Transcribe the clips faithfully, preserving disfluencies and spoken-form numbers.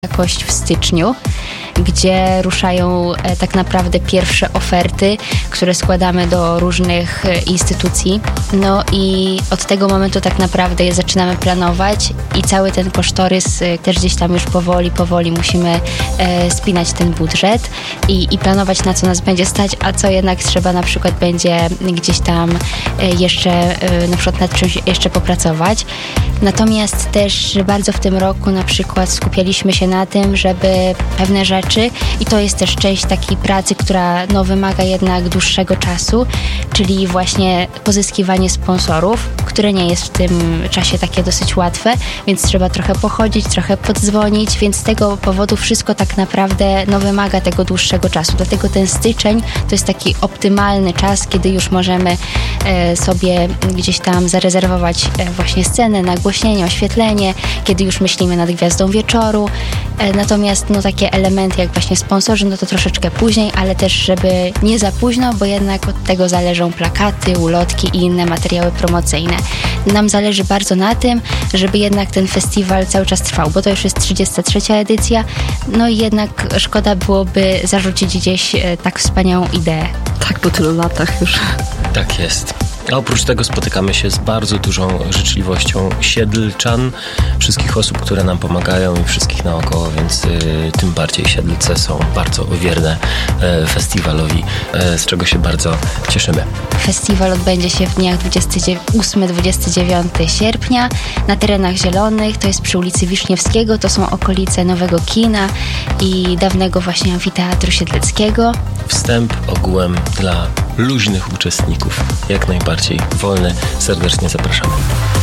jakość w styczniu, gdzie ruszają e, tak naprawdę pierwsze oferty, które składamy do różnych e, instytucji. No i od tego momentu tak naprawdę je zaczynamy planować i cały ten kosztorys e, też gdzieś tam już powoli, powoli musimy e, spinać ten budżet i, i planować, na co nas będzie stać, a co jednak trzeba na przykład będzie gdzieś tam e, jeszcze e, na przykład nad czymś jeszcze popracować. Natomiast też bardzo w tym roku na przykład skupialiśmy się na tym, żeby pewne rzeczy, i to jest też część takiej pracy, która no, wymaga jednak dłuższego czasu, czyli właśnie pozyskiwanie sponsorów, które nie jest w tym czasie takie dosyć łatwe, więc trzeba trochę pochodzić, trochę podzwonić, więc z tego powodu wszystko tak naprawdę no, wymaga tego dłuższego czasu. Dlatego ten styczeń to jest taki optymalny czas, kiedy już możemy e, sobie gdzieś tam zarezerwować e, właśnie scenę, nagłośnienie, oświetlenie, kiedy już myślimy nad gwiazdą wieczoru. E, natomiast no, takie elementy jak właśnie sponsorzy, no to troszeczkę później, ale też żeby nie za późno, bo jednak od tego zależą plakaty, ulotki i inne materiały promocyjne. Nam zależy bardzo na tym, żeby jednak ten festiwal cały czas trwał, bo to już jest trzydziesta trzecia edycja, no i jednak szkoda byłoby zarzucić gdzieś e, tak wspaniałą ideę. Tak, po tylu latach już. Tak jest. A oprócz tego spotykamy się z bardzo dużą życzliwością Siedlczan, wszystkich osób, które nam pomagają i wszystkich naokoło, więc y, tym bardziej Siedlce są bardzo wierne y, festiwalowi, y, z czego się bardzo cieszymy. Festiwal odbędzie się w dniach dwudziestego ósmego do dwudziestego dziewiątego sierpnia na terenach zielonych, to jest przy ulicy Wiszniewskiego, to są okolice Nowego Kina i dawnego właśnie amfiteatru siedleckiego. Wstęp ogółem dla luźnych uczestników, jak najbardziej wolny. Serdecznie zapraszamy.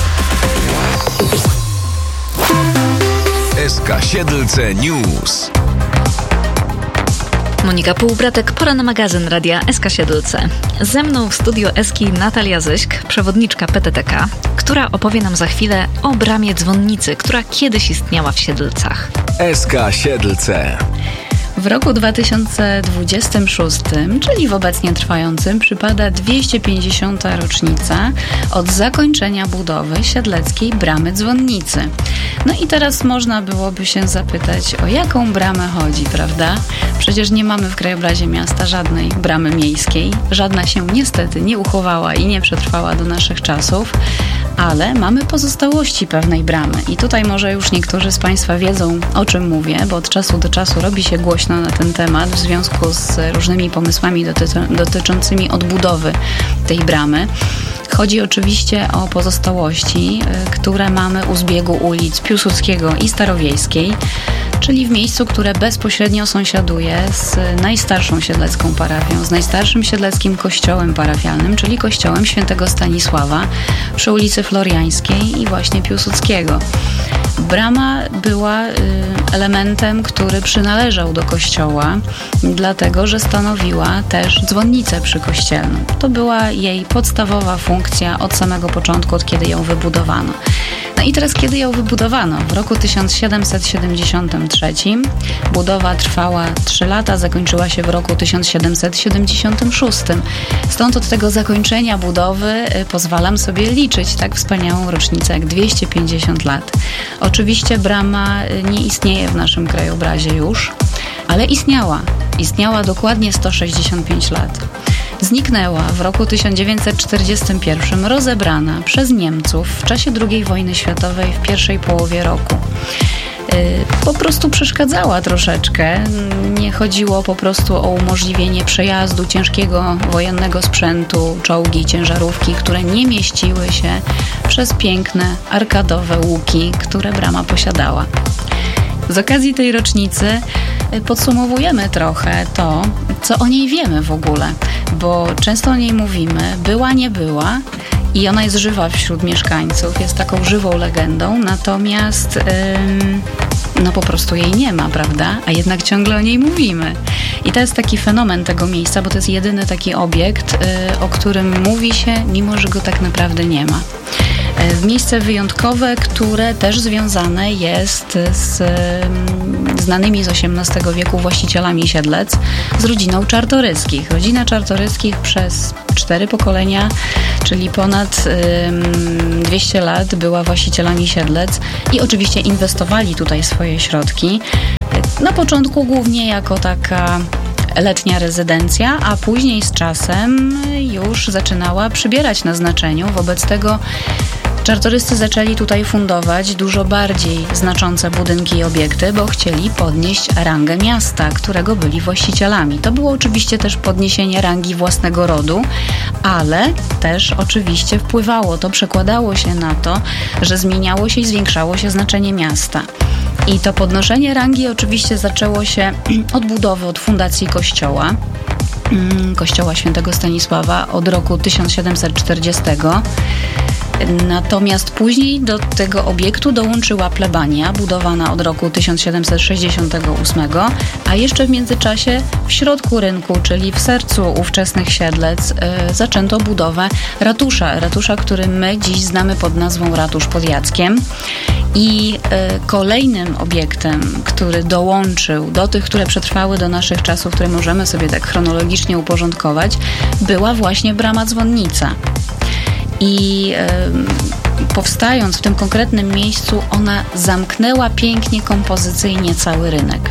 S K Siedlce News. Monika Półbratek, pora na magazyn Radia S K Siedlce. Ze mną w studio Eski Natalia Zyśk, przewodniczka P T T K, która opowie nam za chwilę o bramie dzwonnicy, która kiedyś istniała w Siedlcach. S K Siedlce. W roku dwa tysiące dwudziestym szóstym, czyli w obecnie trwającym, przypada dwieście pięćdziesiąta rocznica od zakończenia budowy siedleckiej bramy dzwonnicy. No i teraz można byłoby się zapytać, o jaką bramę chodzi, prawda? Przecież nie mamy w krajobrazie miasta żadnej bramy miejskiej. Żadna się niestety nie uchowała i nie przetrwała do naszych czasów, ale mamy pozostałości pewnej bramy. I tutaj może już niektórzy z Państwa wiedzą, o czym mówię, bo od czasu do czasu robi się głośno na ten temat w związku z różnymi pomysłami doty- dotyczącymi odbudowy tej bramy. Chodzi oczywiście o pozostałości, y, które mamy u zbiegu ulic Piłsudskiego i Starowiejskiej, czyli w miejscu, które bezpośrednio sąsiaduje z najstarszą siedlecką parafią, z najstarszym siedleckim kościołem parafialnym, czyli kościołem świętego Stanisława przy ulicy Floriańskiej i właśnie Piłsudskiego. Brama była y, elementem, który przynależał do kościoła, dlatego że stanowiła też dzwonnicę przykościelną. To była jej podstawowa funkcja od samego początku, od kiedy ją wybudowano. No i teraz, kiedy ją wybudowano? W roku tysiąc siedemset siedemdziesiątym trzecim. Budowa trwała trzy lata, zakończyła się w roku tysiąc siedemset siedemdziesiątym szóstym. Stąd od tego zakończenia budowy y, pozwalam sobie liczyć tak wspaniałą rocznicę jak dwieście pięćdziesiąt lat. Oczywiście brama y, nie istnieje w naszym krajobrazie już, ale istniała. Istniała dokładnie sto sześćdziesiąt pięć lat. Zniknęła w roku tysiąc dziewięćset czterdziestym pierwszym, rozebrana przez Niemców w czasie drugiej wojny światowej w pierwszej połowie roku. Po prostu przeszkadzała troszeczkę. Nie chodziło po prostu o umożliwienie przejazdu ciężkiego wojennego sprzętu, czołgi, ciężarówki, które nie mieściły się przez piękne arkadowe łuki, które brama posiadała. Z okazji tej rocznicy podsumowujemy trochę to, co o niej wiemy w ogóle, bo często o niej mówimy, była, nie była i ona jest żywa wśród mieszkańców, jest taką żywą legendą, natomiast ym, no po prostu jej nie ma, prawda? A jednak ciągle o niej mówimy. I to jest taki fenomen tego miejsca, bo to jest jedyny taki obiekt, y, o którym mówi się, mimo że go tak naprawdę nie ma. Miejsce wyjątkowe, które też związane jest z, z znanymi z osiemnastego wieku właścicielami Siedlec, z rodziną Czartoryskich. Rodzina Czartoryskich przez cztery pokolenia, czyli ponad ym, dwieście lat była właścicielami Siedlec i oczywiście inwestowali tutaj swoje środki. Na początku głównie jako taka letnia rezydencja, a później z czasem już zaczynała przybierać na znaczeniu. Wobec tego Czartoryscy zaczęli tutaj fundować dużo bardziej znaczące budynki i obiekty, bo chcieli podnieść rangę miasta, którego byli właścicielami. To było oczywiście też podniesienie rangi własnego rodu, ale też oczywiście wpływało, to przekładało się na to, że zmieniało się i zwiększało się znaczenie miasta. I to podnoszenie rangi oczywiście zaczęło się od budowy, od fundacji kościoła, kościoła świętego Stanisława od roku tysiąc siedemset czterdziestego. Natomiast później do tego obiektu dołączyła plebania, budowana od roku tysiąc siedemset sześćdziesiątego ósmego, a jeszcze w międzyczasie w środku rynku, czyli w sercu ówczesnych Siedlec, yy, zaczęto budowę ratusza. Ratusza, który my dziś znamy pod nazwą Ratusz pod Jackiem. I yy, kolejnym obiektem, który dołączył do tych, które przetrwały do naszych czasów, które możemy sobie tak chronologicznie uporządkować, była właśnie brama dzwonnica. I y, powstając w tym konkretnym miejscu, ona zamknęła pięknie kompozycyjnie cały rynek.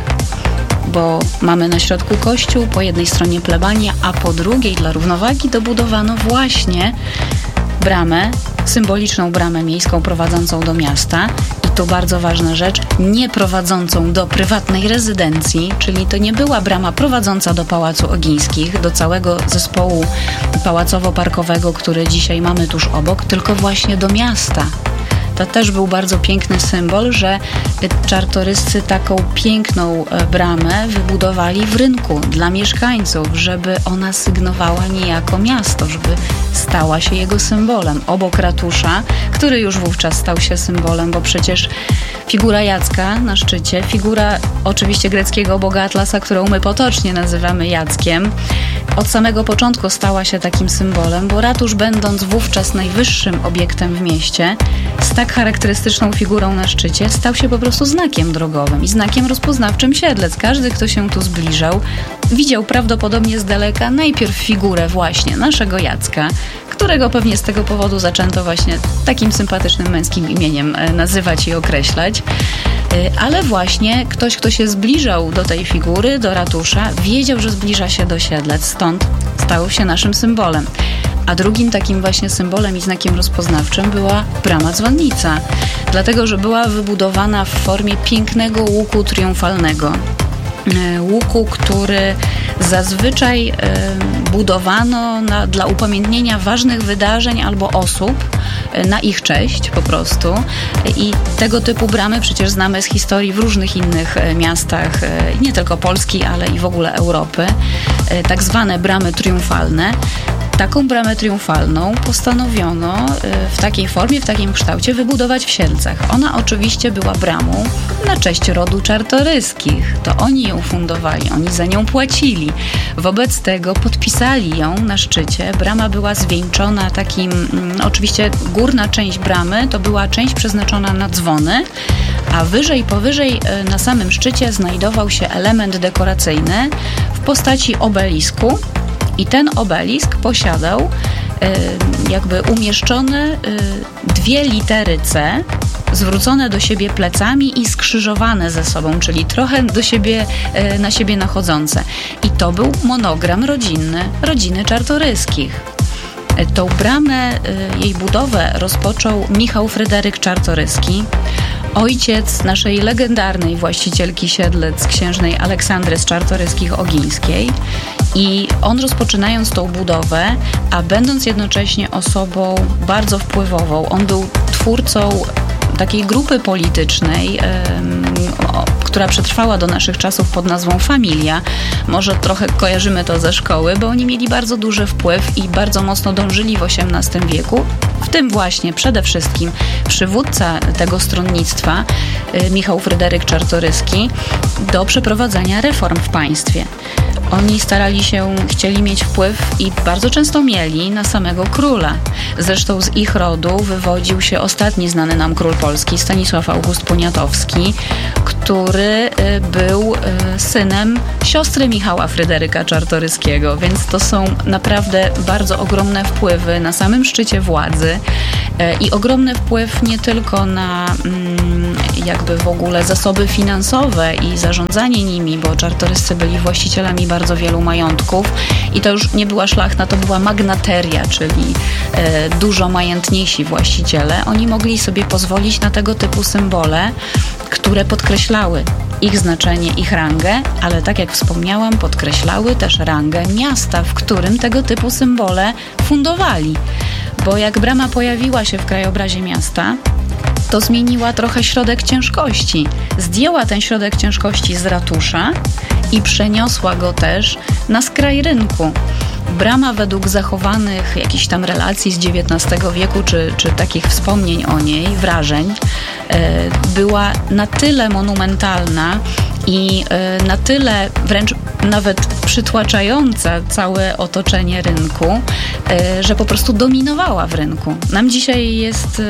Bo mamy na środku kościół, po jednej stronie plebania, a po drugiej dla równowagi dobudowano właśnie bramę, symboliczną bramę miejską prowadzącą do miasta. I tu bardzo ważna rzecz, nie prowadzącą do prywatnej rezydencji, czyli to nie była brama prowadząca do Pałacu Ogińskich, do całego zespołu pałacowo-parkowego, który dzisiaj mamy tuż obok, tylko właśnie do miasta. To też był bardzo piękny symbol, że Czartoryscy taką piękną bramę wybudowali w rynku dla mieszkańców, żeby ona sygnowała niejako miasto, żeby stała się jego symbolem. Obok ratusza, który już wówczas stał się symbolem, bo przecież figura Jacka na szczycie, figura oczywiście greckiego boga Atlasa, którą my potocznie nazywamy Jackiem, od samego początku stała się takim symbolem, bo ratusz, będąc wówczas najwyższym obiektem w mieście, z tak charakterystyczną figurą na szczycie, stał się po prostu znakiem drogowym i znakiem rozpoznawczym Siedlec. Każdy, kto się tu zbliżał, widział prawdopodobnie z daleka najpierw figurę właśnie naszego Jacka, którego pewnie z tego powodu zaczęto właśnie takim sympatycznym męskim imieniem nazywać i określać. Ale właśnie ktoś, kto się zbliżał do tej figury, do ratusza, wiedział, że zbliża się do Siedlec, stąd stał się naszym symbolem. A drugim takim właśnie symbolem i znakiem rozpoznawczym była brama dzwonnica, dlatego że była wybudowana w formie pięknego łuku triumfalnego. Łuku, który zazwyczaj budowano na, dla upamiętnienia ważnych wydarzeń albo osób, na ich cześć po prostu. I tego typu bramy przecież znamy z historii w różnych innych miastach, nie tylko Polski, ale i w ogóle Europy. Tak zwane bramy triumfalne. Taką bramę triumfalną postanowiono w takiej formie, w takim kształcie wybudować w Siedlcach. Ona oczywiście była bramą na cześć rodu Czartoryskich. To oni ją fundowali, oni za nią płacili. Wobec tego podpisali ją na szczycie. Brama była zwieńczona takim, mm, oczywiście górna część bramy to była część przeznaczona na dzwony, a wyżej, powyżej na samym szczycie znajdował się element dekoracyjny w postaci obelisku. I ten obelisk posiadał y, jakby umieszczone y, dwie litery C, zwrócone do siebie plecami i skrzyżowane ze sobą, czyli trochę do siebie, y, na siebie nachodzące. I to był monogram rodzinny rodziny Czartoryskich. Y, tą bramę, y, jej budowę rozpoczął Michał Fryderyk Czartoryski, ojciec naszej legendarnej właścicielki Siedlec, księżnej Aleksandry z Czartoryskich-Ogińskiej. I on, rozpoczynając tą budowę, a będąc jednocześnie osobą bardzo wpływową, on był twórcą takiej grupy politycznej, yy, o, która przetrwała do naszych czasów pod nazwą Familia. Może trochę kojarzymy to ze szkoły, bo oni mieli bardzo duży wpływ i bardzo mocno dążyli w osiemnastym wieku. W tym właśnie przede wszystkim przywódca tego stronnictwa, yy, Michał Fryderyk Czartoryski, do przeprowadzania reform w państwie. Oni starali się, chcieli mieć wpływ i bardzo często mieli na samego króla. Zresztą z ich rodu wywodził się ostatni znany nam król polski, Stanisław August Poniatowski, który był synem siostry Michała Fryderyka Czartoryskiego, więc to są naprawdę bardzo ogromne wpływy na samym szczycie władzy i ogromny wpływ nie tylko na jakby w ogóle zasoby finansowe i zarządzanie nimi, bo czartoryscy byli właścicielami bardzo wielu majątków i to już nie była szlachta, to była magnateria, czyli e, dużo majętniejsi właściciele. Oni mogli sobie pozwolić na tego typu symbole, które podkreślały ich znaczenie, ich rangę, ale tak jak wspomniałam, podkreślały też rangę miasta, w którym tego typu symbole fundowali. Bo jak brama pojawiła się w krajobrazie miasta, to zmieniła trochę środek ciężkości. Zdjęła ten środek ciężkości z ratusza i przeniosła go też na skraj rynku. Brama według zachowanych jakichś tam relacji z dziewiętnastego wieku, czy, czy takich wspomnień o niej, wrażeń, e, była na tyle monumentalna i e, na tyle wręcz nawet przytłaczająca całe otoczenie rynku, e, że po prostu dominowała w rynku. Nam dzisiaj jest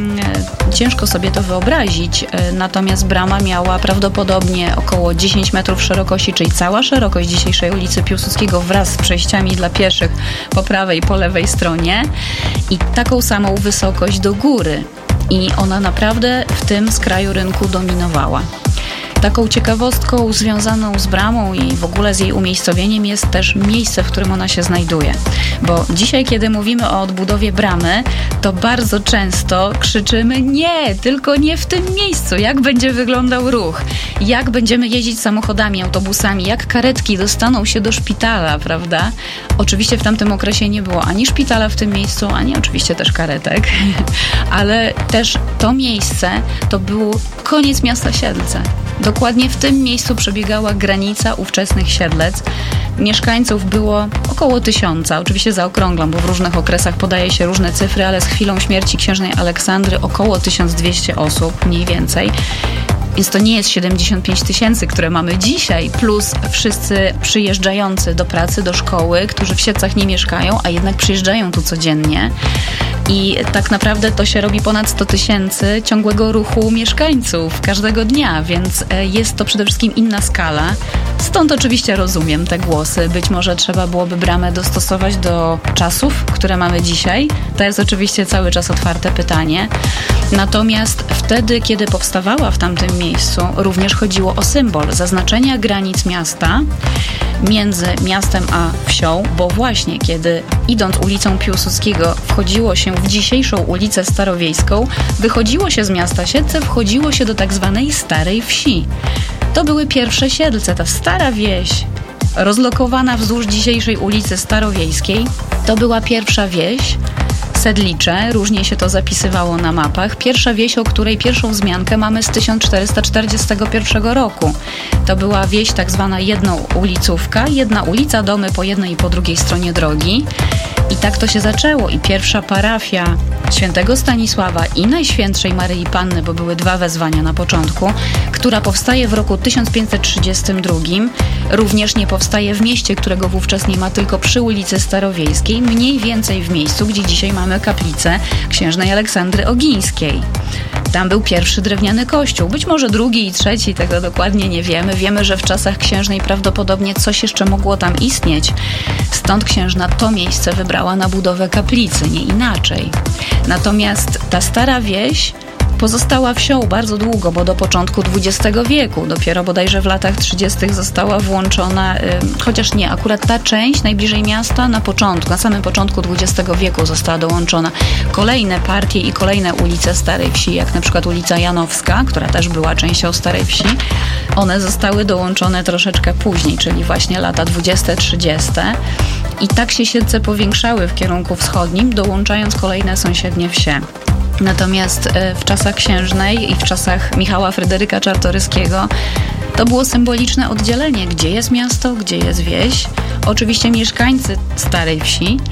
e, ciężko sobie to wyobrazić, e, natomiast brama miała prawdopodobnie około dziesięć metrów szerokości, czyli cała szerokość dzisiejszej ulicy Piłsudskiego wraz z przejściami dla pieszych po prawej i po lewej stronie i taką samą wysokość do góry. I ona naprawdę w tym skraju rynku dominowała. Taką ciekawostką związaną z bramą i w ogóle z jej umiejscowieniem jest też miejsce, w którym ona się znajduje. Bo dzisiaj, kiedy mówimy o odbudowie bramy, to bardzo często krzyczymy: nie, tylko nie w tym miejscu. Jak będzie wyglądał ruch? Jak będziemy jeździć samochodami, autobusami? Jak karetki dostaną się do szpitala, prawda? Oczywiście w tamtym okresie nie było ani szpitala w tym miejscu, ani oczywiście też karetek. Ale też to miejsce to był koniec miasta Siedlce. Dokładnie w tym miejscu przebiegała granica ówczesnych Siedlec. Mieszkańców było około tysiąca. Oczywiście zaokrąglam, bo w różnych okresach podaje się różne cyfry, ale z chwilą śmierci księżnej Aleksandry około tysiąc dwieście osób, mniej więcej. Więc to nie jest siedemdziesiąt pięć tysięcy, które mamy dzisiaj, plus wszyscy przyjeżdżający do pracy, do szkoły, którzy w Siedlcach nie mieszkają, a jednak przyjeżdżają tu codziennie. I tak naprawdę to się robi ponad sto tysięcy ciągłego ruchu mieszkańców każdego dnia, więc jest to przede wszystkim inna skala. Stąd oczywiście rozumiem te głosy. Być może trzeba byłoby bramę dostosować do czasów, które mamy dzisiaj. To jest oczywiście cały czas otwarte pytanie. Natomiast wtedy, kiedy powstawała w tamtym miejscu, również chodziło o symbol zaznaczenia granic miasta między miastem a wsią, bo właśnie kiedy idąc ulicą Piłsudskiego wchodziło się w dzisiejszą ulicę Starowiejską, wychodziło się z miasta Siedlce, wchodziło się do tak zwanej Starej Wsi. To były pierwsze Siedlce, ta stara wieś rozlokowana wzdłuż dzisiejszej ulicy Starowiejskiej. To była pierwsza wieś, Sedlicze, różnie się to zapisywało na mapach. Pierwsza wieś, o której pierwszą wzmiankę mamy z tysiąc czterysta czterdziestego pierwszego roku. To była wieś tak zwana jednoulicówka, jedna ulica, domy po jednej i po drugiej stronie drogi. I tak to się zaczęło i pierwsza parafia świętego Stanisława i Najświętszej Maryi Panny, bo były dwa wezwania na początku, która powstaje w roku tysiąc pięćset trzydziestym drugim, również nie powstaje w mieście, którego wówczas nie ma, tylko przy ulicy Starowiejskiej, mniej więcej w miejscu, gdzie dzisiaj mamy kaplicę księżnej Aleksandry Ogińskiej. Tam był pierwszy drewniany kościół, być może drugi i trzeci, tego dokładnie nie wiemy. Wiemy, że w czasach księżnej prawdopodobnie coś jeszcze mogło tam istnieć. Stąd księżna to miejsce wybrała na budowę kaplicy, nie inaczej. Natomiast ta stara wieś pozostała wsią bardzo długo, bo do początku dwudziestego wieku, dopiero bodajże w latach trzydziestych została włączona, y, chociaż nie, akurat ta część najbliżej miasta na początku, na samym początku dwudziestego wieku została dołączona. Kolejne partie i kolejne ulice Starej Wsi, jak na przykład ulica Janowska, która też była częścią Starej Wsi, one zostały dołączone troszeczkę później, czyli właśnie lata dwudzieste, trzydzieste. I tak się Siedlce powiększały w kierunku wschodnim, dołączając kolejne sąsiednie wsie. Natomiast w czasach księżnej i w czasach Michała Fryderyka Czartoryskiego to było symboliczne oddzielenie, gdzie jest miasto, gdzie jest wieś. Oczywiście mieszkańcy Starej Wsi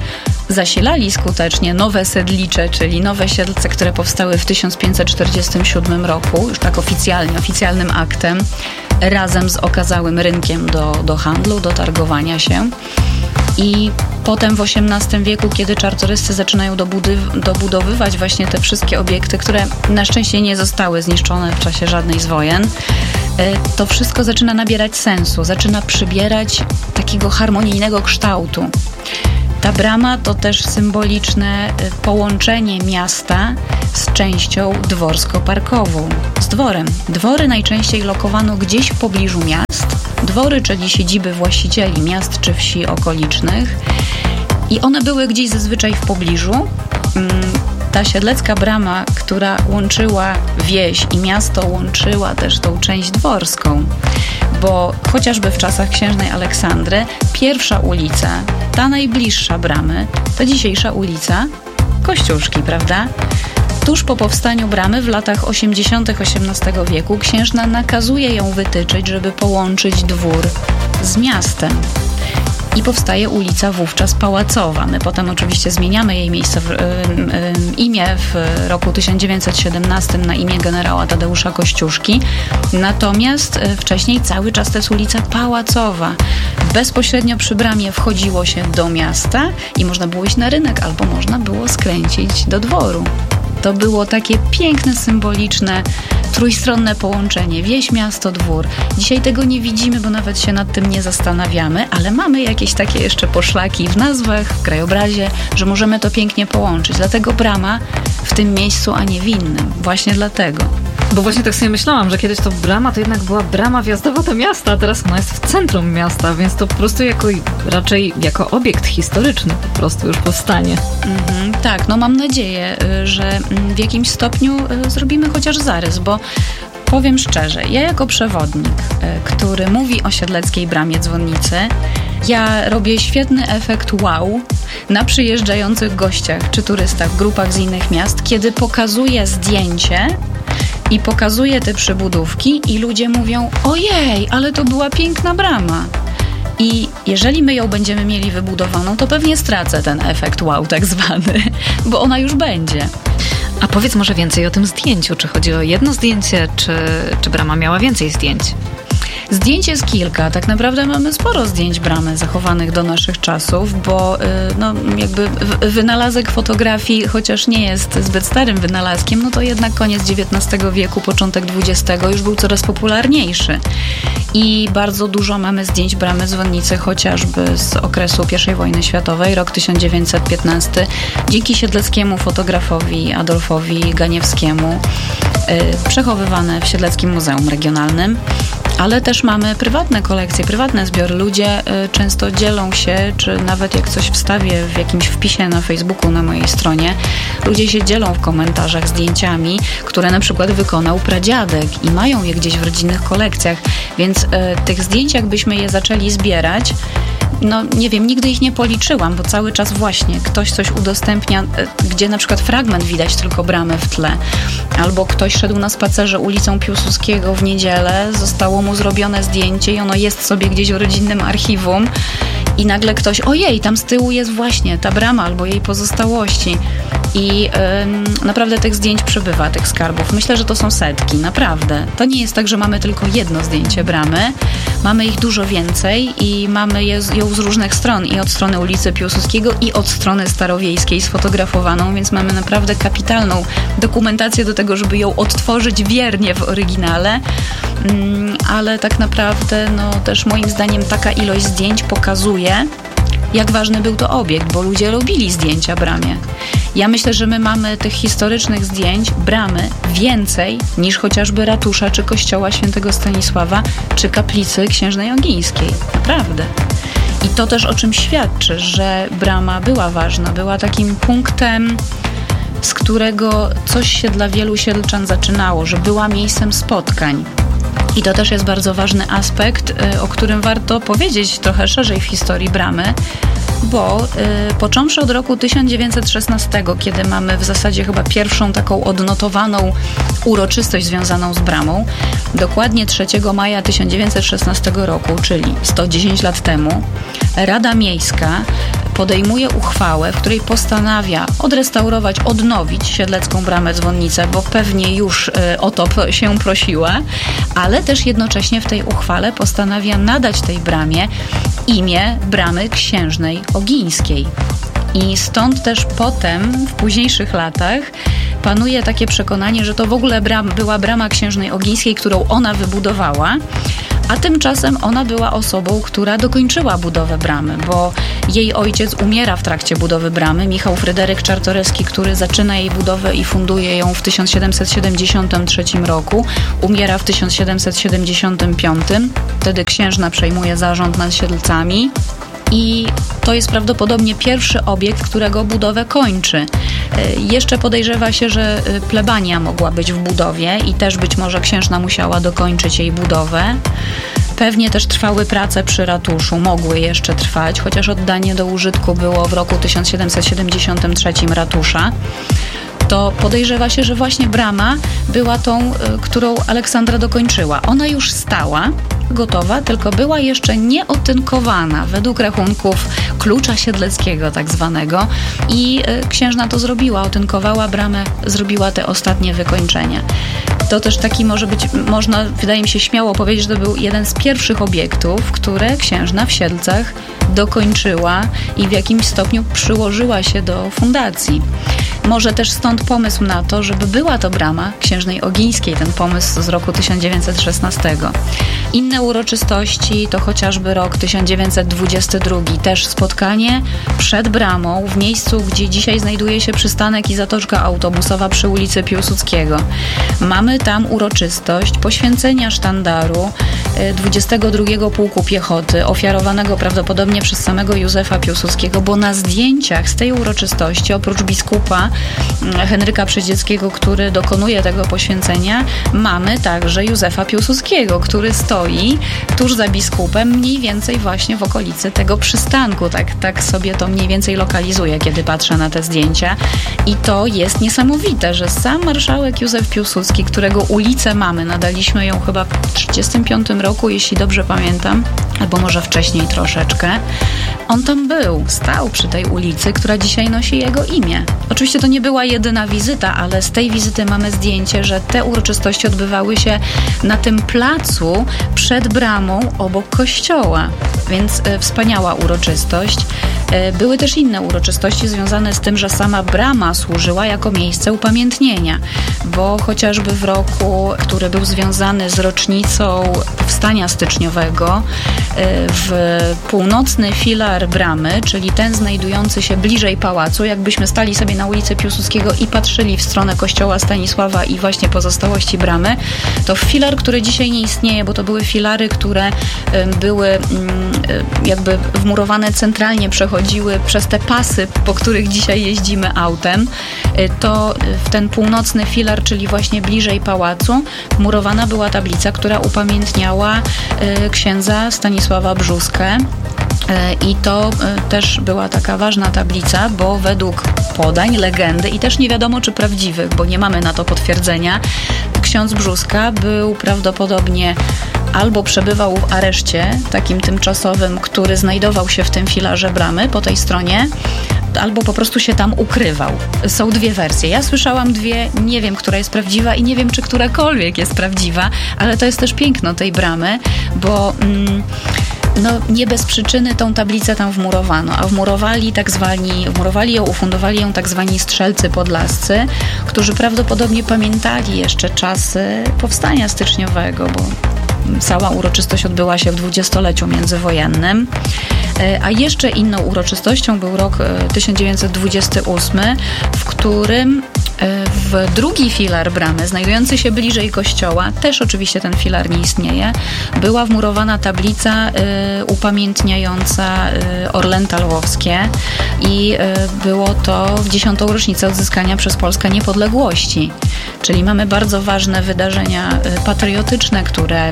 zasilali skutecznie nowe Sedlicze, czyli nowe Siedlce, które powstały w tysiąc pięćset czterdziestym siódmym roku, już tak oficjalnie, oficjalnym aktem, razem z okazałym rynkiem do, do handlu, do targowania się. I potem w osiemnastym wieku, kiedy czartoryscy zaczynają dobudy- dobudowywać właśnie te wszystkie obiekty, które na szczęście nie zostały zniszczone w czasie żadnej z wojen, to wszystko zaczyna nabierać sensu, zaczyna przybierać takiego harmonijnego kształtu. Ta brama to też symboliczne połączenie miasta z częścią dworsko-parkową, z dworem. Dwory najczęściej lokowano gdzieś w pobliżu miast. Dwory, czyli siedziby właścicieli miast czy wsi okolicznych. I one były gdzieś zazwyczaj w pobliżu. Ta siedlecka brama, która łączyła wieś i miasto, łączyła też tą część dworską. Bo chociażby w czasach księżnej Aleksandry pierwsza ulica, ta najbliższa bramy, to dzisiejsza ulica Kościuszki, prawda? Tuż po powstaniu bramy w latach osiemdziesiątych osiemnastego wieku księżna nakazuje ją wytyczyć, żeby połączyć dwór z miastem. I powstaje ulica wówczas Pałacowa. My potem oczywiście zmieniamy jej miejsce w, y, y, imię w roku tysiąc dziewięćset siedemnastym na imię generała Tadeusza Kościuszki. Natomiast y, wcześniej cały czas to jest ulica Pałacowa. Bezpośrednio przy bramie wchodziło się do miasta i można było iść na rynek albo można było skręcić do dworu. To było takie piękne, symboliczne, trójstronne połączenie. Wieś, miasto, dwór. Dzisiaj tego nie widzimy, bo nawet się nad tym nie zastanawiamy, ale mamy jakieś takie jeszcze poszlaki w nazwach, w krajobrazie, że możemy to pięknie połączyć. Dlatego brama w tym miejscu, a nie w innym. Właśnie dlatego. Bo właśnie tak sobie myślałam, że kiedyś to brama to jednak była brama wjazdowa do miasta, a teraz ona jest w centrum miasta, więc to po prostu jako, raczej jako obiekt historyczny po prostu już powstanie. Mhm, tak, no mam nadzieję, że w jakimś stopniu zrobimy chociaż zarys, bo powiem szczerze, ja jako przewodnik, który mówi o siedleckiej bramie dzwonnicy, ja robię świetny efekt wow na przyjeżdżających gościach czy turystach, grupach z innych miast, kiedy pokazuję zdjęcie i pokazuję te przybudówki i ludzie mówią: ojej, ale to była piękna brama. I jeżeli my ją będziemy mieli wybudowaną, to pewnie stracę ten efekt wow tak zwany, bo ona już będzie. A powiedz może więcej o tym zdjęciu. Czy chodzi o jedno zdjęcie, czy, czy brama miała więcej zdjęć? Zdjęć jest kilka. Tak naprawdę mamy sporo zdjęć bramy zachowanych do naszych czasów, bo no, jakby wynalazek fotografii, chociaż nie jest zbyt starym wynalazkiem, no to jednak koniec dziewiętnastego wieku, początek dwudziestego już był coraz popularniejszy. I bardzo dużo mamy zdjęć bramy dzwonnicy, chociażby z okresu pierwszej wojny światowej, rok tysiąc dziewięćset piętnasty, dzięki siedleckiemu fotografowi Adolfowi Ganiewskiemu, yy, przechowywane w Siedleckim Muzeum Regionalnym. Ale też mamy prywatne kolekcje, prywatne zbiory. Ludzie y, często dzielą się, czy nawet jak coś wstawię w jakimś wpisie na Facebooku, na mojej stronie, ludzie się dzielą w komentarzach zdjęciami, które na przykład wykonał pradziadek i mają je gdzieś w rodzinnych kolekcjach. Więc y, tych zdjęć, jakbyśmy je zaczęli zbierać, no nie wiem, nigdy ich nie policzyłam, bo cały czas właśnie ktoś coś udostępnia, gdzie na przykład fragment widać tylko bramę w tle. Albo ktoś szedł na spacerze ulicą Piłsudskiego w niedzielę, zostało mu zrobione zdjęcie i ono jest sobie gdzieś w rodzinnym archiwum i nagle ktoś, ojej, tam z tyłu jest właśnie ta brama albo jej pozostałości. I yy, naprawdę tych zdjęć przybywa, tych skarbów. Myślę, że to są setki, naprawdę. To nie jest tak, że mamy tylko jedno zdjęcie bramy. Mamy ich dużo więcej i mamy je, ją z różnych stron. I od strony ulicy Piłsudskiego, i od strony starowiejskiej sfotografowaną, więc mamy naprawdę kapitalną dokumentację do tego, żeby ją odtworzyć wiernie w oryginale. Yy, ale tak naprawdę, no też moim zdaniem taka ilość zdjęć pokazuje, jak ważny był to obiekt, bo ludzie robili zdjęcia bramie. Ja myślę, że my mamy tych historycznych zdjęć bramy więcej niż chociażby ratusza, czy kościoła świętego Stanisława, czy kaplicy księżnej Ogińskiej. Naprawdę. I to też o czym świadczy, że brama była ważna, była takim punktem, z którego coś się dla wielu siedlczan zaczynało, że była miejscem spotkań. I to też jest bardzo ważny aspekt, o którym warto powiedzieć trochę szerzej w historii bramy, bo y, począwszy od roku tysiąc dziewięćset szesnastego, kiedy mamy w zasadzie chyba pierwszą taką odnotowaną uroczystość związaną z bramą, dokładnie trzeciego maja tysiąc dziewięćset szesnastego roku, czyli sto dziesięć lat temu, Rada Miejska podejmuje uchwałę, w której postanawia odrestaurować, odnowić Siedlecką Bramę Dzwonnicę, bo pewnie już y, o to się prosiła, ale też jednocześnie w tej uchwale postanawia nadać tej bramie imię Bramy Księżnej Ogińskiej. I stąd też potem, w późniejszych latach, panuje takie przekonanie, że to w ogóle bram, była Brama Księżnej Ogińskiej, którą ona wybudowała, a tymczasem ona była osobą, która dokończyła budowę bramy, bo jej ojciec umiera w trakcie budowy bramy, Michał Fryderyk Czartoryski, który zaczyna jej budowę i funduje ją w tysiąc siedemset siedemdziesiątym trzecim roku, umiera w tysiąc siedemset siedemdziesiątym piątym. Wtedy księżna przejmuje zarząd nad Siedlcami. I to jest prawdopodobnie pierwszy obiekt, którego budowę kończy. Jeszcze podejrzewa się, że plebania mogła być w budowie i też być może księżna musiała dokończyć jej budowę. Pewnie też trwały prace przy ratuszu, mogły jeszcze trwać, chociaż oddanie do użytku było w roku tysiąc siedemset siedemdziesiątym trzecim ratusza. To podejrzewa się, że właśnie brama była tą, którą Aleksandra dokończyła. Ona już stała, gotowa, tylko była jeszcze nieotynkowana według rachunków klucza siedleckiego tak zwanego i księżna to zrobiła, otynkowała bramę, zrobiła te ostatnie wykończenia. To też taki może być, można, wydaje mi się, śmiało powiedzieć, że to był jeden z pierwszych obiektów, które księżna w Siedlcach dokończyła i w jakimś stopniu przyłożyła się do fundacji. Może też stąd pomysł na to, żeby była to brama Księżnej Ogińskiej, ten pomysł z roku tysiąc dziewięćset szesnastego. Inne uroczystości to chociażby rok tysiąc dziewięćset dwudziesty drugi, też spotkanie przed bramą w miejscu, gdzie dzisiaj znajduje się przystanek i zatoczka autobusowa przy ulicy Piłsudskiego. Mamy tam uroczystość poświęcenia sztandaru dwudziestego drugiego Pułku Piechoty, ofiarowanego prawdopodobnie przez samego Józefa Piłsudskiego, bo na zdjęciach z tej uroczystości, oprócz biskupa Henryka Przydzieckiego, który dokonuje tego poświęcenia, mamy także Józefa Piłsudskiego, który stoi tuż za biskupem, mniej więcej właśnie w okolicy tego przystanku. Tak, tak sobie to mniej więcej lokalizuję, kiedy patrzę na te zdjęcia. I to jest niesamowite, że sam marszałek Józef Piłsudski, którego ulicę mamy, nadaliśmy ją chyba w tysiąc dziewięćset trzydziestym piątym roku, jeśli dobrze pamiętam, albo może wcześniej troszeczkę, on tam był, stał przy tej ulicy, która dzisiaj nosi jego imię. Oczywiście to nie była jedyna wizyta, ale z tej wizyty mamy zdjęcie, że te uroczystości odbywały się na tym placu przed bramą obok kościoła, więc e, wspaniała uroczystość. E, były też inne uroczystości związane z tym, że sama brama służyła jako miejsce upamiętnienia, bo chociażby w roku, który był związany z rocznicą Powstania Styczniowego, e, w północny filar bramy, czyli ten znajdujący się bliżej pałacu, jakbyśmy stali sobie na ulicy Piłsudskiego i patrzyli w stronę kościoła Stanisława i właśnie pozostałości bramy, to filar, który dzisiaj nie istnieje, bo to były filary, które były jakby wmurowane centralnie, przechodziły przez te pasy, po których dzisiaj jeździmy autem, to w ten północny filar, czyli właśnie bliżej pałacu, wmurowana była tablica, która upamiętniała księdza Stanisława Brzóskę. I to też była taka ważna tablica, bo według podań, legendy i też nie wiadomo czy prawdziwych, bo nie mamy na to potwierdzenia, ksiądz Brzóska był prawdopodobnie albo przebywał w areszcie takim tymczasowym, który znajdował się w tym filarze bramy po tej stronie, albo po prostu się tam ukrywał. Są dwie wersje. Ja słyszałam dwie, nie wiem, która jest prawdziwa i nie wiem, czy którakolwiek jest prawdziwa, ale to jest też piękno tej bramy, bo mm, no, nie bez przyczyny tą tablicę tam wmurowano, a wmurowali tak zwani, wmurowali ją, ufundowali ją tak zwani strzelcy podlascy, którzy prawdopodobnie pamiętali jeszcze czasy powstania styczniowego, bo cała uroczystość odbyła się w dwudziestoleciu międzywojennym. A jeszcze inną uroczystością był rok tysiąc dziewięćset dwudziesty ósmy, w którym w drugi filar bramy, znajdujący się bliżej kościoła, też oczywiście ten filar nie istnieje, była wmurowana tablica y, upamiętniająca y, Orlęta Lwowskie i y, było to w dziesiątą rocznicę odzyskania przez Polskę niepodległości. Czyli mamy bardzo ważne wydarzenia y, patriotyczne, które y,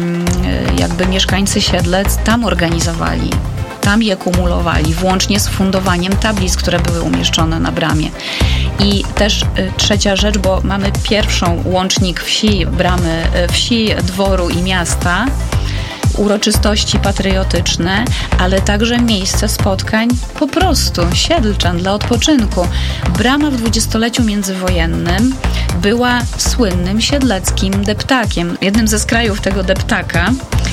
jakby mieszkańcy Siedlec tam organizowali. Tam je kumulowali, włącznie z fundowaniem tablic, które były umieszczone na bramie. I też y, trzecia rzecz, bo mamy pierwszą łącznik wsi, bramy, y, wsi, dworu i miasta. uroczystości patriotyczne, ale także miejsce spotkań po prostu siedlczan dla odpoczynku. Brama w dwudziestoleciu międzywojennym była słynnym siedleckim deptakiem. Jednym ze skrajów tego deptaka,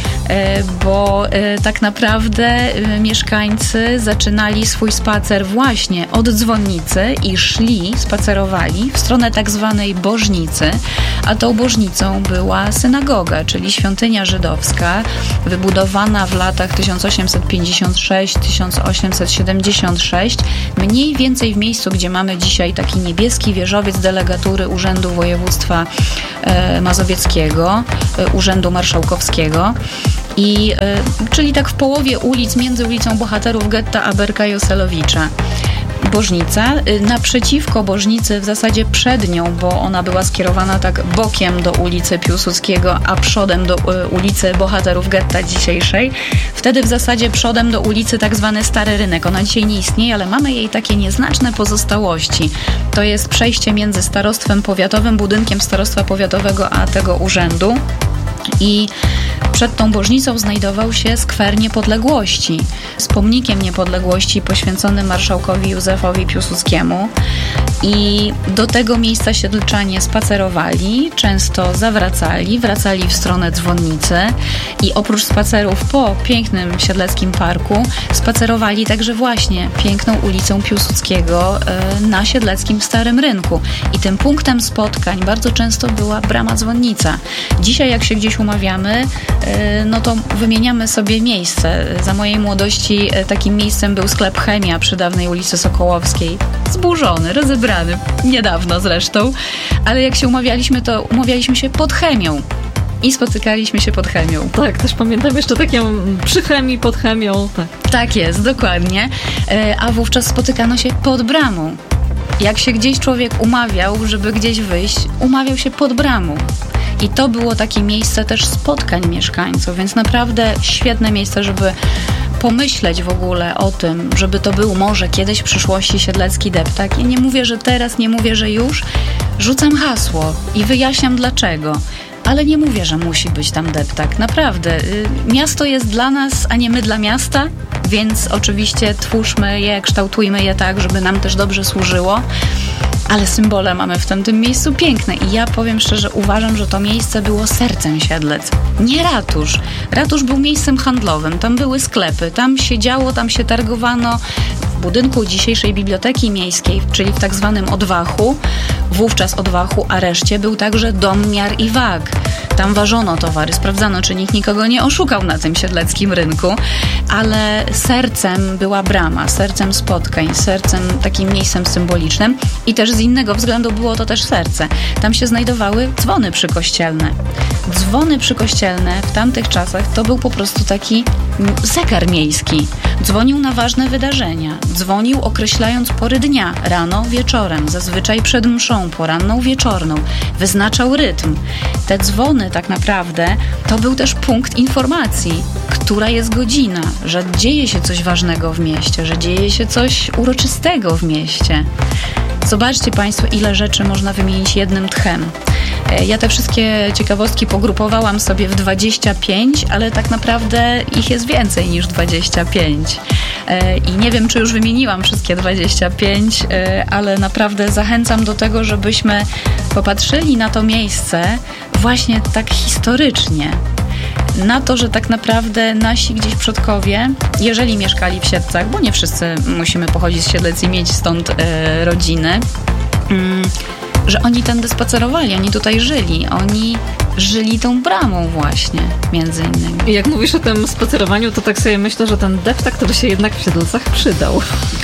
bo tak naprawdę mieszkańcy zaczynali swój spacer właśnie od dzwonnicy i szli, spacerowali w stronę tak zwanej Bożnicy, a tą Bożnicą była synagoga, czyli świątynia żydowska, wybudowana w latach tysiąc osiemset pięćdziesiąt sześć do tysiąc osiemset siedemdziesiąt sześć, mniej więcej w miejscu, gdzie mamy dzisiaj taki niebieski wieżowiec delegatury Urzędu Województwa Mazowieckiego, Urzędu Marszałkowskiego. I, y, czyli tak w połowie ulic, między ulicą Bohaterów Getta a Berka Joselowicza. Bożnica, y, naprzeciwko Bożnicy, w zasadzie przed nią, bo ona była skierowana tak bokiem do ulicy Piłsudskiego, a przodem do y, ulicy Bohaterów Getta dzisiejszej. Wtedy w zasadzie przodem do ulicy tak zwany Stary Rynek. Ona dzisiaj nie istnieje, ale mamy jej takie nieznaczne pozostałości. To jest przejście między starostwem powiatowym, budynkiem starostwa powiatowego, a tego urzędu. I przed tą Bożnicą znajdował się skwer Niepodległości z pomnikiem Niepodległości poświęconym marszałkowi Józefowi Piłsudskiemu. I do tego miejsca siedlczanie spacerowali, często zawracali, wracali w stronę dzwonnicy i oprócz spacerów po pięknym siedleckim parku spacerowali także właśnie piękną ulicą Piłsudskiego na siedleckim Starym Rynku. I tym punktem spotkań bardzo często była brama dzwonnica. Dzisiaj jak się gdzieś umawiamy, no to wymieniamy sobie miejsce. Za mojej młodości takim miejscem był sklep Chemia przy dawnej ulicy Sokołowskiej. Zburzony, rozebrany, niedawno zresztą, ale jak się umawialiśmy, to umawialiśmy się pod Chemią i spotykaliśmy się pod Chemią. Tak, też pamiętam jeszcze taką przy Chemii, pod Chemią. Tak, tak jest, dokładnie. A wówczas spotykano się pod bramą. Jak się gdzieś człowiek umawiał, żeby gdzieś wyjść, umawiał się pod bramą. I to było takie miejsce też spotkań mieszkańców, więc naprawdę świetne miejsce, żeby pomyśleć w ogóle o tym, żeby to był może kiedyś w przyszłości siedlecki deptak. Ja nie mówię, że teraz, nie mówię, że już. Rzucam hasło i wyjaśniam dlaczego. Ale nie mówię, że musi być tam deptak. Naprawdę. Miasto jest dla nas, a nie my dla miasta, więc oczywiście twórzmy je, kształtujmy je tak, żeby nam też dobrze służyło. Ale symbole mamy w tamtym miejscu piękne i ja powiem szczerze, uważam, że to miejsce było sercem Siedlec. Nie ratusz. Ratusz był miejscem handlowym, tam były sklepy, tam się działo, tam się targowano. W budynku dzisiejszej Biblioteki Miejskiej, czyli w tak zwanym odwachu, wówczas odwachu areszcie, był także dom miar i wag. Tam ważono towary, sprawdzano, czy nikt nikogo nie oszukał na tym siedleckim rynku, ale sercem była brama, sercem spotkań, sercem takim miejscem symbolicznym i też z innego względu było to też serce. Tam się znajdowały dzwony przykościelne. Dzwony przykościelne w tamtych czasach to był po prostu taki zegar miejski. Dzwonił na ważne wydarzenia. Dzwonił określając pory dnia, rano, wieczorem, zazwyczaj przed mszą, poranną, wieczorną. Wyznaczał rytm. Te dzwony tak naprawdę to był też punkt informacji, która jest godzina, że dzieje się coś ważnego w mieście, że dzieje się coś uroczystego w mieście. Zobaczcie Państwo, ile rzeczy można wymienić jednym tchem. Ja te wszystkie ciekawostki pogrupowałam sobie w dwadzieścia pięć, ale tak naprawdę ich jest więcej niż dwadzieścia pięć. I nie wiem, czy już wymieniłam wszystkie dwadzieścia pięć, ale naprawdę zachęcam do tego, żebyśmy popatrzyli na to miejsce właśnie tak historycznie. Na to, że tak naprawdę nasi gdzieś przodkowie, jeżeli mieszkali w Siedlcach, bo nie wszyscy musimy pochodzić z Siedlec i mieć stąd e, rodziny, mm, że oni tędy spacerowali, oni tutaj żyli, oni żyli tą bramą właśnie, między innymi. I jak mówisz o tym spacerowaniu, to tak sobie myślę, że ten deptak to by się jednak w Siedlcach przydał.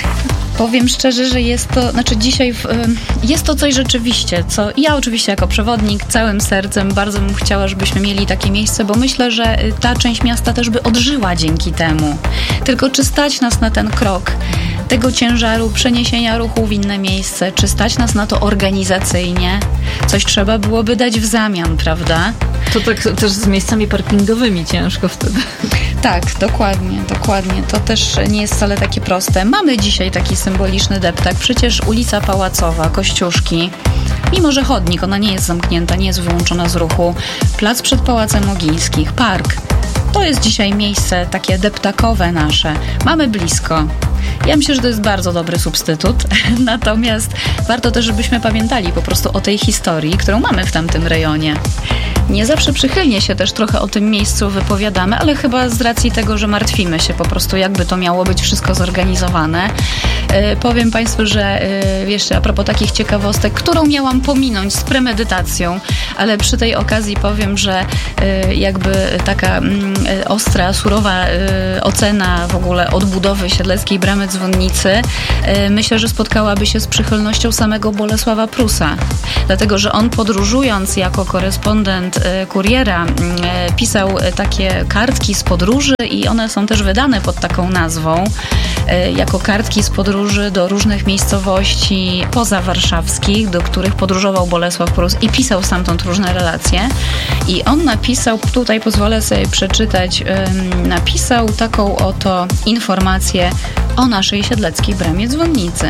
Powiem szczerze, że jest to, znaczy dzisiaj w, jest to coś rzeczywiście, co ja oczywiście jako przewodnik całym sercem bardzo bym chciała, żebyśmy mieli takie miejsce, bo myślę, że ta część miasta też by odżyła dzięki temu. Tylko czy stać nas na ten krok tego ciężaru przeniesienia ruchu w inne miejsce, czy stać nas na to organizacyjnie? Coś trzeba byłoby dać w zamian, prawda? To tak też z miejscami parkingowymi ciężko wtedy. Tak, dokładnie, dokładnie. To też nie jest wcale takie proste. Mamy dzisiaj taki symboliczny deptak. Przecież ulica Pałacowa, Kościuszki, mimo że chodnik, ona nie jest zamknięta, nie jest wyłączona z ruchu. Plac przed Pałacem Ogińskich, park. To jest dzisiaj miejsce takie deptakowe nasze. Mamy blisko. Ja myślę, że to jest bardzo dobry substytut, natomiast warto też, żebyśmy pamiętali po prostu o tej historii, którą mamy w tamtym rejonie. Nie zawsze przychylnie się też trochę o tym miejscu wypowiadamy, ale chyba z racji tego, że martwimy się po prostu, jakby to miało być wszystko zorganizowane. Yy, powiem Państwu, że yy, jeszcze a propos takich ciekawostek, którą miałam pominąć z premedytacją, ale przy tej okazji powiem, że yy, jakby taka yy, ostra, surowa yy, ocena w ogóle odbudowy Siedleckiej Bramy Dzwonnicy yy, myślę, że spotkałaby się z przychylnością samego Bolesława Prusa. Dlatego, że on podróżując jako korespondent Kuriera pisał takie kartki z podróży i one są też wydane pod taką nazwą, jako kartki z podróży do różnych miejscowości pozawarszawskich, do których podróżował Bolesław Prus i pisał stamtąd różne relacje. I on napisał, tutaj pozwolę sobie przeczytać, napisał taką oto informację o naszej Siedleckiej Bramie Dzwonnicy.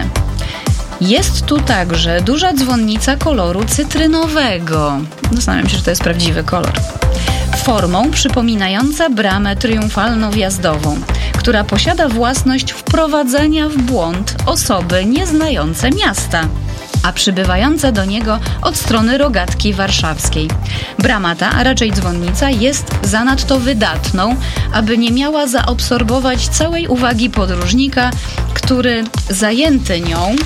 Jest tu także duża dzwonnica koloru cytrynowego. Zastanawiam się, czy to jest prawdziwy kolor. Formą przypominająca bramę triumfalno-wjazdową, która posiada własność wprowadzenia w błąd osoby nieznające miasta, a przybywające do niego od strony rogatki warszawskiej. Brama ta, a raczej dzwonnica, jest zanadto wydatną, aby nie miała zaabsorbować całej uwagi podróżnika, który zajęty nią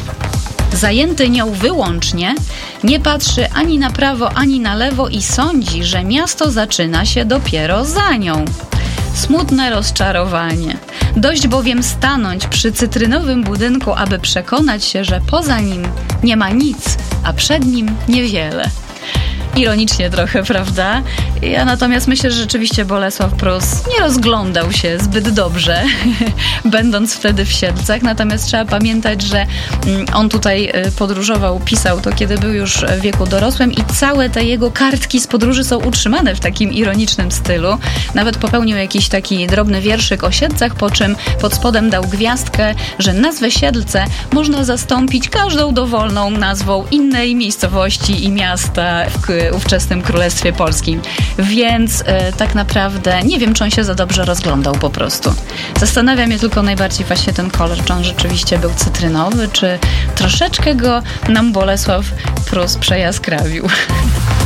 Zajęty nią wyłącznie, nie patrzy ani na prawo, ani na lewo i sądzi, że miasto zaczyna się dopiero za nią. Smutne rozczarowanie. Dość bowiem stanąć przy cytrynowym budynku, aby przekonać się, że poza nim nie ma nic, a przed nim niewiele. Ironicznie trochę, prawda? Ja natomiast myślę, że rzeczywiście Bolesław Prus nie rozglądał się zbyt dobrze, będąc wtedy w Siedlcach. Natomiast trzeba pamiętać, że on tutaj podróżował, pisał to, kiedy był już w wieku dorosłym i całe te jego kartki z podróży są utrzymane w takim ironicznym stylu. Nawet popełnił jakiś taki drobny wierszyk o Siedlcach, po czym pod spodem dał gwiazdkę, że nazwę Siedlce można zastąpić każdą dowolną nazwą innej miejscowości i miasta w ówczesnym Królestwie Polskim. Więc e, tak naprawdę nie wiem, czy on się za dobrze rozglądał po prostu. Zastanawia mnie tylko najbardziej właśnie ten kolor, czy on rzeczywiście był cytrynowy, czy troszeczkę go nam Bolesław Prus przejaskrawił.